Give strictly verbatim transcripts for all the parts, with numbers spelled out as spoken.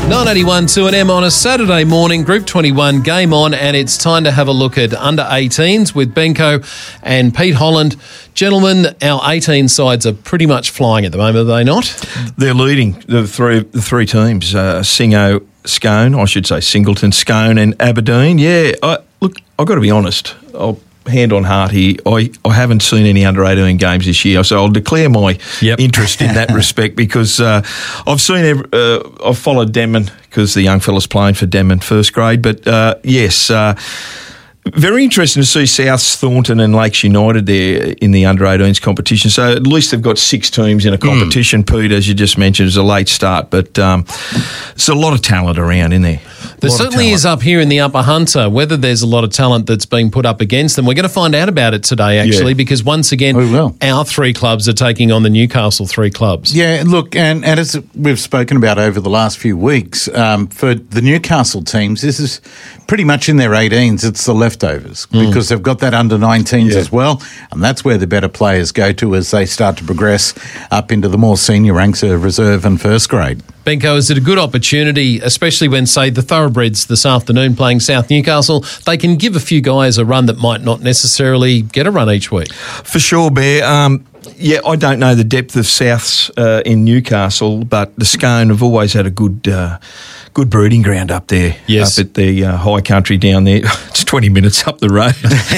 nine eighty-one two and M on a Saturday morning, Group twenty-one game on, and it's time to have a look at under eighteens with Benko and Pete Holland. Gentlemen, our eighteen sides are pretty much flying at the moment, are they not? They're leading the three the three teams, uh, Singo, Scone, I should say Singleton, Scone and Aberdeen. Yeah, I, look, I've got to be honest. I'll hand on heart here, I, I haven't seen any under eighteen games this year, so I'll declare my yep. interest in that respect because uh, I've seen, every, uh, I've followed Denman because the young fella's playing for Denman first grade, but uh, yes, uh, very interesting to see South Thornton and Lakes United there in the under eighteens competition. So at least they've got six teams in a competition, mm. Pete, as you just mentioned. It's a late start, but um, there's a lot of talent around in there. There certainly is up here in the Upper Hunter. Whether there's a lot of talent that's being put up against them, we're going to find out about it today, actually, yeah. because once again, we will. Our three clubs are taking on the Newcastle three clubs. Yeah, look, and, and as we've spoken about over the last few weeks, um, for the Newcastle teams, this is pretty much in their eighteens, it's the leftovers, mm. because they've got that under nineteens yeah. as well, and that's where the better players go to as they start to progress up into the more senior ranks of reserve and first grade. Benko, is it a good opportunity, especially when, say, the Thoroughbreds this afternoon playing South Newcastle, they can give a few guys a run that might not necessarily get a run each week? For sure, Bear. Um, yeah, I don't know the depth of Souths uh, in Newcastle, but the Scone have always had a good... Uh, Good breeding ground up there, yes. up at the uh, high country down there. It's twenty minutes up the road.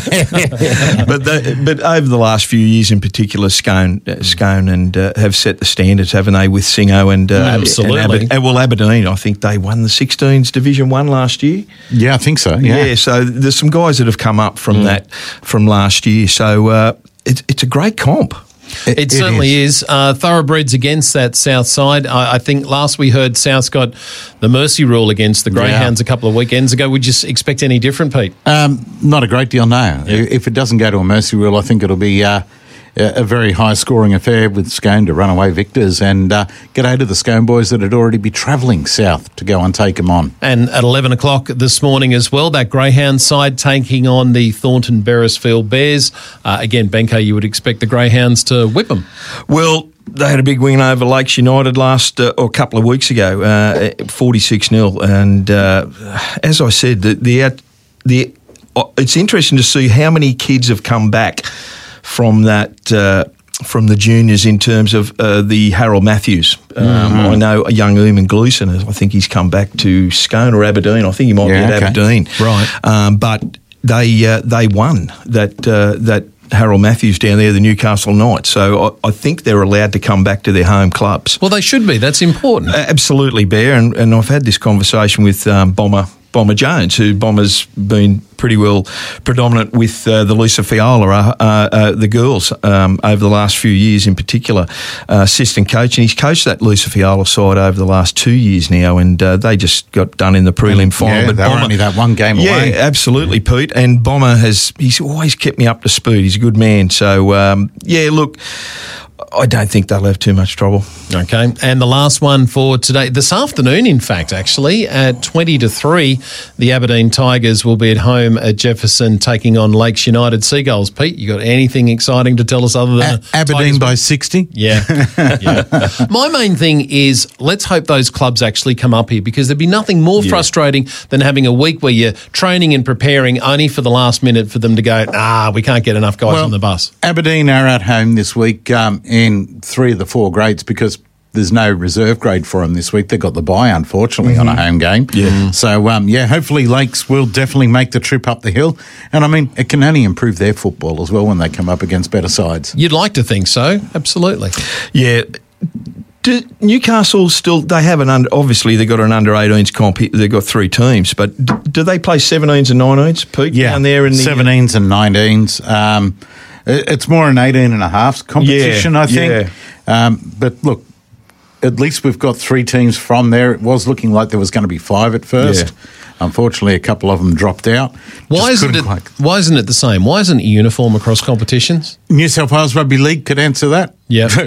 but the, but over the last few years in particular, Scone, uh, Scone and uh, have set the standards, haven't they, with Singo and... Uh, Absolutely. And Aber- uh, well, Aberdeen, I think they won the sixteens Division one last year. Yeah, I think so, yeah. Yeah, so there's some guys that have come up from mm. that from last year. So uh, it's it's a great comp. It, it certainly is. is. Uh, thoroughbreds against that South side. I, I think last we heard South's got the mercy rule against the Greyhounds yeah. a couple of weekends ago. Would you expect any different, Pete? Um, not a great deal, no. Yeah. If it doesn't go to a mercy rule, I think it'll be uh, a very high-scoring affair with Scone to run away victors and uh, get out of the Scone boys that would already be travelling south to go and take them on. And at eleven o'clock this morning as well, that Greyhound side taking on the Thornton Beresfield Bears. Uh, again, Benko, you would expect the Greyhounds to whip them. Well, they had a big win over Lakes United last uh, or a couple of weeks ago, uh, forty-six nil. And uh, as I said, the the, the uh, it's interesting to see how many kids have come back from that, uh, from the juniors in terms of uh, the Harold Matthews. Um, mm-hmm. I know a young Eamon Gleeson, I think he's come back to Scone or Aberdeen. I think he might yeah, be at okay. Aberdeen. Right. Um, but they uh, they won that uh, that Harold Matthews down there, the Newcastle Knights. So I, I think they're allowed to come back to their home clubs. Well, they should be. That's important. Uh, absolutely, Bear. And, and I've had this conversation with um, Bomber Bomber Jones, who Bomber's been pretty well predominant with uh, the Lisa Fiala, uh, uh, the girls, um, over the last few years in particular, uh, assistant coach. And he's coached that Lisa Fiala side over the last two years now, and uh, they just got done in the prelim final. Yeah, but they Bomber, were only that one game yeah, away. Yeah, absolutely, Pete. And Bomber has, he's always kept me up to speed. He's a good man. So, um, yeah, look, I don't think they'll have too much trouble. Okay, and the last one for today, this afternoon, in fact, actually, at twenty to three, the Aberdeen Tigers will be at home at Jefferson taking on Lakes United Seagulls. Pete, you got anything exciting to tell us other than... A- Aberdeen Tigers by sixty? Yeah. yeah. My main thing is let's hope those clubs actually come up here, because there'd be nothing more yeah. frustrating than having a week where you're training and preparing only for the last minute for them to go, ah, we can't get enough guys well, on the bus. Aberdeen are at home this week um, in three of the four grades because there's no reserve grade for them this week. They've got the bye, unfortunately, mm-hmm. on a home game. Yeah. So, um, yeah, hopefully Lakes will definitely make the trip up the hill. And, I mean, it can only improve their football as well when they come up against better sides. You'd like to think so, absolutely. Yeah. Do Newcastle still, they have an under, obviously they've got an under eighteens comp, they've got three teams, but do, do they play seventeens and nineteens, Pete, yeah, down there? In the seventeens and nineteens. Um, it's more an eighteen and a half competition, yeah, I think. Yeah. Um, but look, at least we've got three teams from there. It was looking like there was going to be five at first. Yeah. Unfortunately, a couple of them dropped out. Why isn't it? Quite... Why isn't it the same? Why isn't it uniform across competitions? New South Wales Rugby League could answer that. Yeah.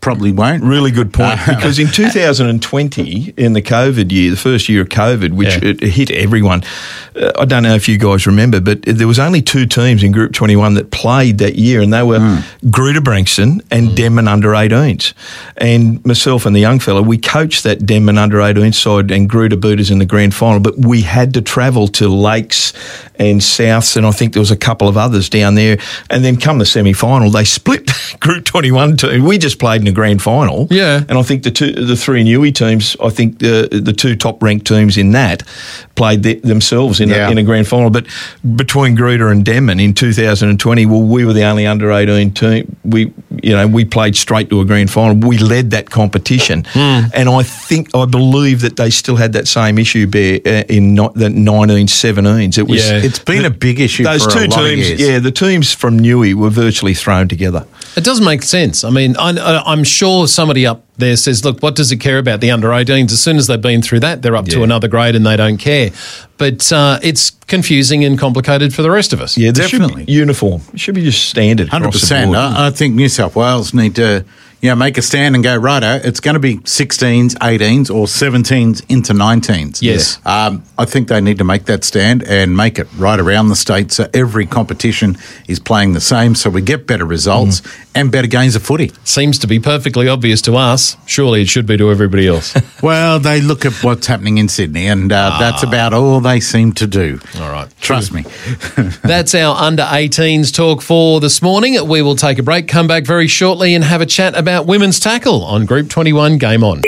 probably won't. Really good point. Uh, because in two thousand twenty, in the COVID year, the first year of COVID, which yeah. it, it hit everyone, uh, I don't know if you guys remember, but there was only two teams in Group twenty-one that played that year, and they were mm. Gruder Brankston and mm. Denman under eighteens. And myself and the young fella, we coached that Denman under eighteens side and Gruder beat us in the grand final, but we had to travel to Lakes and Souths, and I think there was a couple of others down there. And then come the semi-final, they split Group twenty-one team. We just played in a grand final. Yeah. And I think the two, the three Newey teams, I think the the two top-ranked teams in that played the, themselves in, yeah. a, in a grand final. But between Gruder and Denman in two thousand twenty, well, we were the only under eighteen team. We, you know, we played straight to a grand final. We led that competition. Mm. And I think, I believe that they still had that same issue, Bear, uh, in not, the nineteen seventeens. It was, yeah. It's been the, a big issue those for two a lot teams, of years. Yeah, the teams from Newey were virtually thrown together. It does make sense. I mean, I, I'm sure somebody up there says, look, what does it care about the under eighteens? As soon as they've been through that, they're up yeah. to another grade and they don't care. But uh, it's confusing and complicated for the rest of us. Yeah, there definitely. Should be uniform. It should be just standard. one hundred percent. I, I think New South Wales need to, you know, make a stand and go, righto, it's going to be sixteens, eighteens or seventeens into nineteens. Yes. Um, I think they need to make that stand and make it right around the state so every competition is playing the same so we get better results mm. and better games of footy. Seems to be perfectly obvious to us. Surely it should be to everybody else. Well, they look at what's happening in Sydney and uh, ah. that's about all they seem to do. All right. Trust me. That's our under eighteens talk for this morning. We will take a break, come back very shortly and have a chat about women's tackle on Group twenty-one Game On.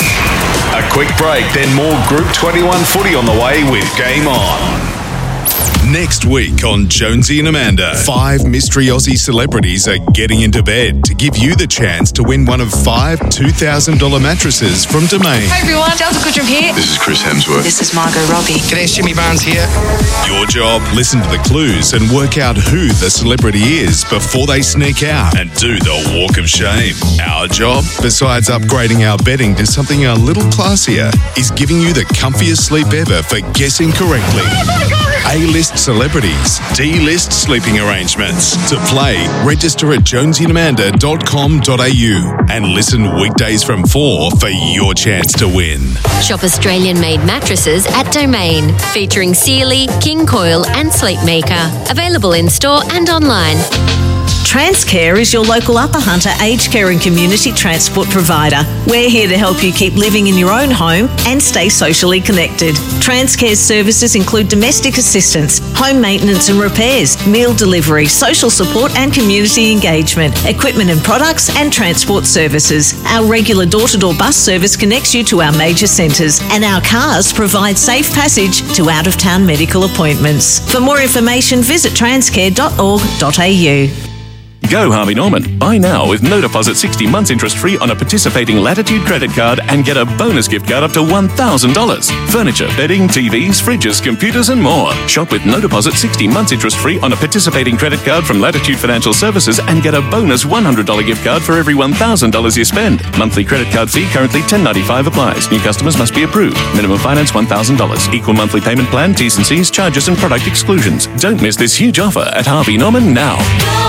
A quick break, then more Group twenty-one footy on the way with Game On. Next week on Jonesy and Amanda, five mystery Aussie celebrities are getting into bed to give you the chance to win one of five two thousand dollars mattresses from Domain. Hi everyone, Delta Kutcher here. This is Chris Hemsworth. This is Margot Robbie. G'day, Jimmy Barnes here. Your job, listen to the clues and work out who the celebrity is before they sneak out and do the walk of shame. Our job, besides upgrading our bedding to something a little classier, is giving you the comfiest sleep ever for guessing correctly. A-list celebrities, D-list sleeping arrangements. To play, register at jonesy and amanda dot com dot a u and listen weekdays from four for your chance to win. Shop Australian-made mattresses at Domain, featuring Sealy, King Coil and Sleepmaker. Available in-store and online. Transcare is your local Upper Hunter aged care and community transport provider. We're here to help you keep living in your own home and stay socially connected. Transcare's services include domestic assistance, home maintenance and repairs, meal delivery, social support and community engagement, equipment and products and transport services. Our regular door-to-door bus service connects you to our major centres, and our cars provide safe passage to out-of-town medical appointments. For more information, visit transcare dot org dot a u. Go Harvey Norman. Buy now with no deposit, sixty months interest-free on a participating Latitude credit card and get a bonus gift card up to one thousand dollars. Furniture, bedding, T Vs, fridges, computers and more. Shop with no deposit, sixty months interest-free on a participating credit card from Latitude Financial Services and get a bonus one hundred dollars gift card for every one thousand dollars you spend. Monthly credit card fee currently ten ninety-five applies. New customers must be approved. Minimum finance one thousand dollars. Equal monthly payment plan, T's and C's, charges and product exclusions. Don't miss this huge offer at Harvey Norman now.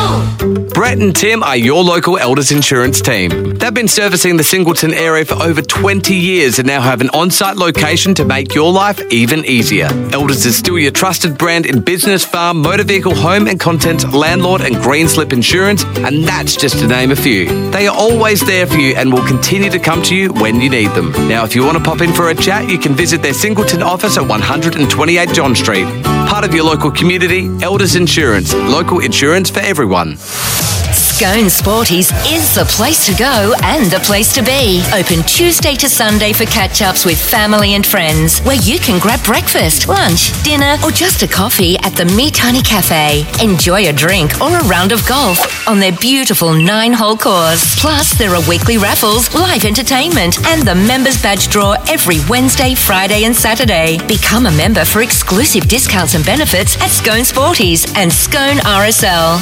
Brett and Tim are your local Elders Insurance team. They've been servicing the Singleton area for over twenty years and now have an on-site location to make your life even easier. Elders is still your trusted brand in business, farm, motor vehicle, home and contents, landlord and green slip insurance, and that's just to name a few. They are always there for you and will continue to come to you when you need them. Now, if you want to pop in for a chat, you can visit their Singleton office at one twenty-eight John Street. Part of your local community, Elders Insurance. Local insurance for everyone. Scone Sporties is the place to go and the place to be. Open Tuesday to Sunday for catch-ups with family and friends, where you can grab breakfast, lunch, dinner, or just a coffee at the Meat Honey Cafe. Enjoy a drink or a round of golf on their beautiful nine-hole course. Plus, there are weekly raffles, live entertainment, and the members badge draw every Wednesday, Friday, and Saturday. Become a member for exclusive discounts and benefits at Scone Sporties and Scone R S L.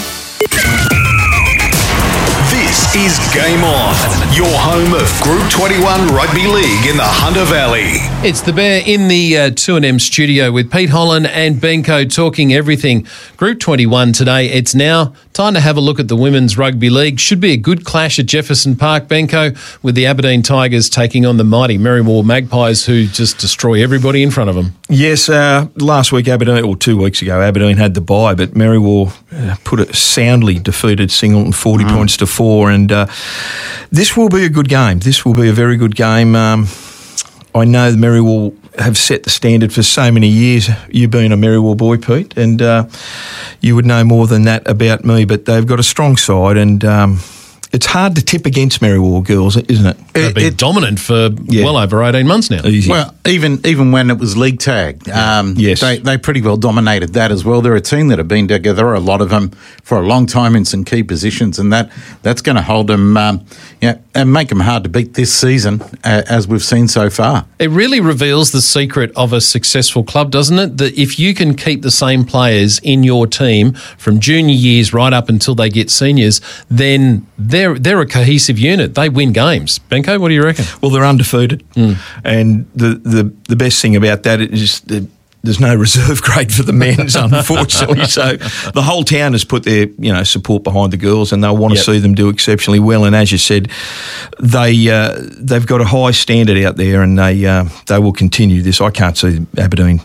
This is Game On, your home of Group twenty-one Rugby League in the Hunter Valley. It's the Bear in the uh, two N M studio with Pete Holland and Benko talking everything Group twenty-one today. It's now Time to have a look at the Women's Rugby League. Should be a good clash at Jefferson Park, Benko, with the Aberdeen Tigers taking on the mighty Merriwar Magpies, who just destroy everybody in front of them. Yes, uh, last week Aberdeen, or two weeks ago, Aberdeen had the bye, but Merriwar uh, put it soundly, defeated Singleton forty mm. points to four, and uh, this will be a good game. This will be a very good game. Um, I know the Merriwar have set the standard for so many years. You've been a Merriwar boy, Pete, and uh, you would know more than that about me, but they've got a strong side, and um, it's hard to tip against Merriwar girls, isn't it? They've been it, dominant for yeah. well over eighteen months now. Easy. Well, even even when it was league tag, um, yes. they, they pretty well dominated that as well. They're a team that have been together, a lot of them, for a long time in some key positions, and that that's going to hold them, um, yeah, and make them hard to beat this season, uh, as we've seen so far. It really reveals the secret of a successful club, doesn't it? That if you can keep the same players in your team from junior years right up until they get seniors, then they're they're a cohesive unit. They win games. Benko, what do you reckon? Well, they're undefeated, mm. and the, the the best thing about that is that there's no reserve grade for the men's, unfortunately. So the whole town has put their, you know, support behind the girls, and they'll want to yep. see them do exceptionally well. And as you said, they uh, they've got a high standard out there, and they uh, they will continue this. I can't see Aberdeen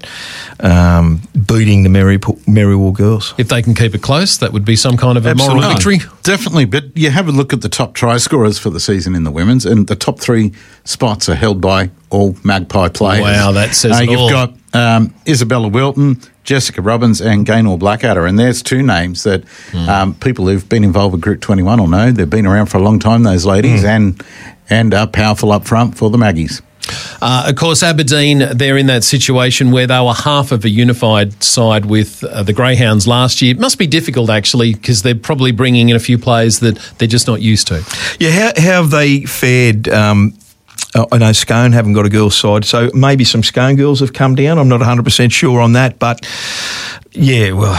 um, beating the Merri- Merriwar girls. If they can keep it close, that would be some kind of a Absolutely. moral victory. Oh, definitely, but you have a look at the top try scorers for the season in the women's, and the top three spots are held by all Magpie players. Wow, that says uh, it you've all. got um, Isabella Wilton, Jessica Robbins, and Gaynor Blackadder, and there's two names that mm. um, people who've been involved with Group twenty-one will know. They've been around for a long time, those ladies, mm. and and are powerful up front for the Maggies. Uh, of course, Aberdeen, they're in that situation where they were half of a unified side with uh, the Greyhounds last year. It must be difficult, actually, because they're probably bringing in a few players that they're just not used to. Yeah, how, how have they fared? Um, I know Scone haven't got a girls' side, so maybe some Scone girls have come down. I'm not one hundred percent sure on that, but yeah, well,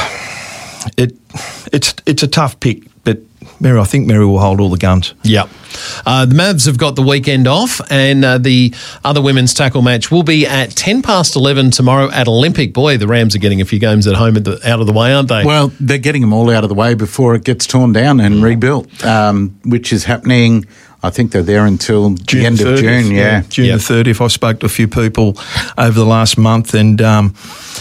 it it's it's a tough pick, but Mary, I think Mary will hold all the guns. Yeah. Uh, the Mavs have got the weekend off, and uh, the other women's tackle match will be at ten past eleven tomorrow at Olympic. Boy, the Rams are getting a few games at home at the, out of the way, aren't they? Well, they're getting them all out of the way before it gets torn down and mm. rebuilt, um, which is happening. I think they're there until June the end thirtieth, of June, yeah. yeah. June yep. the thirtieth. I spoke to a few people over the last month, and um,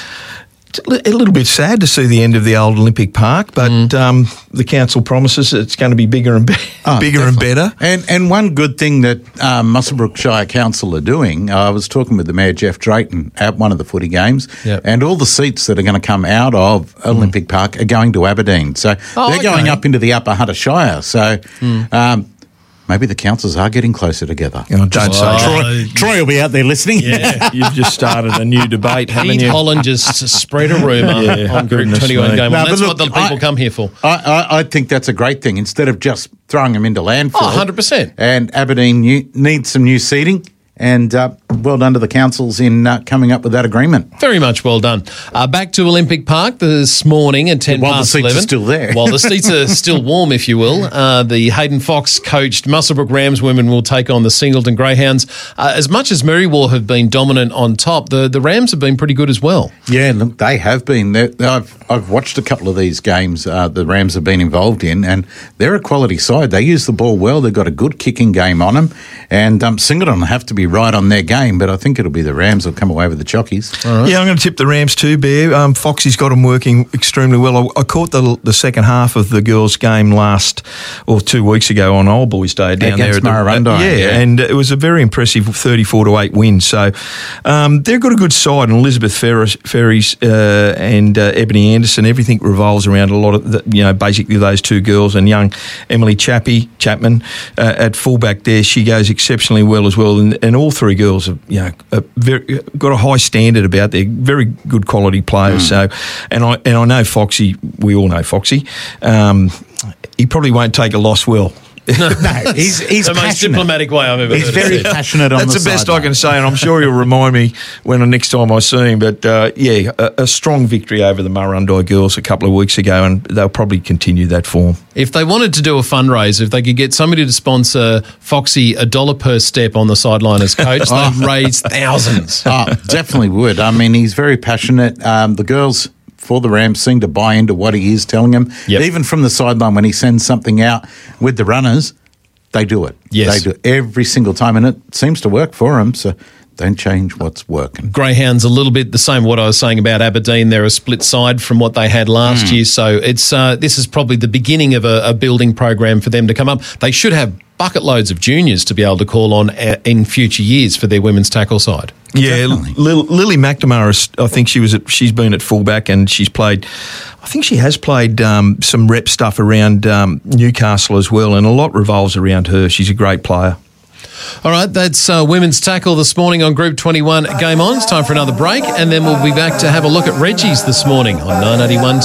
it's a little bit sad to see the end of the old Olympic Park, but mm. um, the council promises it's going to be bigger and, be- oh, bigger definitely. and better. And and one good thing that um, Muswellbrook Shire Council are doing, I was talking with the Mayor, Jeff Drayton, at one of the footy games, yep. and all the seats that are going to come out of Olympic mm. Park are going to Aberdeen. So oh, they're okay. going up into the Upper Hunter Shire. So... Mm. Um, Maybe the councils are getting closer together. Oh, don't say Troy, Troy will be out there listening. Yeah, you've just started a new debate, haven't Pete you? Holland just spread a rumour yeah, on Group twenty-one game. No, that's look, what the people I, come here for. I, I, I think that's a great thing. Instead of just throwing them into landfill. Oh, one hundred percent. And Aberdeen new, needs some new seating. And uh, well done to the councils in uh, coming up with that agreement. Very much well done. Uh, back to Olympic Park this morning at ten while past eleven. While the seats are still there. While the seats are still warm, if you will. Uh, the Hayden Fox coached Muswellbrook Rams women will take on the Singleton Greyhounds. Uh, as much as Merriwar have been dominant on top, the, the Rams have been pretty good as well. Yeah, look, they have been. They're, I've I've watched a couple of these games uh, the Rams have been involved in, and they're a quality side. They use the ball well. They've got a good kicking game on them, and um, Singleton have to be right on their game. But I think it'll be the Rams will come away with the chockies. Right. Yeah, I'm going to tip the Rams too, Bear. Um, Foxy's got them working extremely well. I, I caught the the second half of the girls' game last, or two weeks ago on Old Boys Day down Against there. At the, uh, yeah, yeah, and it was a very impressive thirty-four to eight win. So um, they've got a good side, and Elizabeth Ferris, Ferries uh, and uh, Ebony Anderson, everything revolves around a lot of, the, you know, basically those two girls, and young Emily Chappie, Chapman uh, at fullback there. She goes exceptionally well as well, and, and all three girls have, you know, a very, got a high standard about their very good quality players. Mm. So, and I and I know Foxy. We all know Foxy. Um, he probably won't take a loss well. No, he's he's the passionate. most diplomatic way I've ever he's heard very it. passionate on That's the, the best side, I can say, and I'm sure he'll remind me when the next time I see him. But uh, yeah, a, a strong victory over the Murrundi girls a couple of weeks ago, and they'll probably continue that form. If they wanted to do a fundraiser, if they could get somebody to sponsor Foxy a dollar per step on the sideline as coach, they'd raise thousands. Oh, definitely would. I mean, he's very passionate. Um, the girls for the Rams seem to buy into what he is telling them. Yep. Even from the sideline when he sends something out with the runners, they do it. Yes. They do it every single time, and it seems to work for them, so don't change what's working. Greyhounds a little bit the same what I was saying about Aberdeen. They're a split side from what they had last Mm. year, so it's uh, this is probably the beginning of a, a building program for them to come up. They should have bucket loads of juniors to be able to call on uh, in future years for their women's tackle side. Yeah, Lil, Lily McNamara, I think she was at, she's been at fullback and she's played, I think she has played um, some rep stuff around um, Newcastle as well, and a lot revolves around her. She's a great player. All right, that's uh, women's tackle this morning on Group twenty-one Game On. It's time for another break, and then we'll be back to have a look at Reggie's this morning on nine eighty-one.